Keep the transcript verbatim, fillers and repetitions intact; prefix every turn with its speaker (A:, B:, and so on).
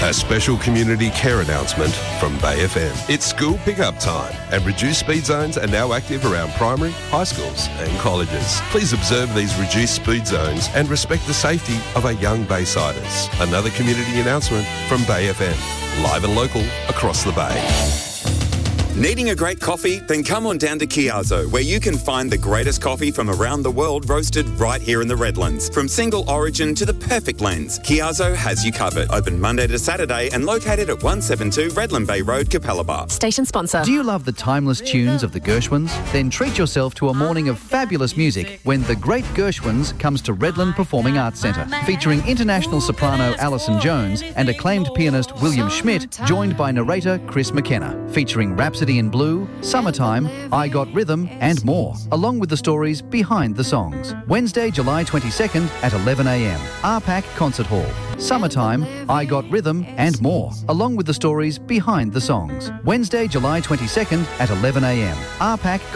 A: A special community care announcement from Bay F M. It's school pickup time, and reduced speed zones are now active around primary, high schools and colleges. Please observe these reduced speed zones and respect the safety of our young Baysiders. Another community announcement from Bay F M. Live and local across the Bay.
B: Needing a great coffee? Then come on down to Chiazzo, where you can find the greatest coffee from around the world roasted right here in the Redlands. From single origin to the perfect blends, Chiazzo has you covered. Open Monday to Saturday and located at one seventy-two Redland Bay Road, Capalaba.
C: Station sponsor.
D: Do you love the timeless tunes of the Gershwins? Then treat yourself to a morning of fabulous music when The Great Gershwins comes to Redland Performing Arts Centre, featuring international soprano Alison Jones and acclaimed pianist William Schmidt, joined by narrator Chris McKenna, featuring Rhapsody in Blue, Summertime, I Got Rhythm and more, along with the stories behind the songs. Wednesday, July twenty-second at eleven a m. R PAC Concert Hall. Summertime, I Got Rhythm and more, along with the stories behind the songs. Wednesday, July twenty-second at eleven a m. R PAC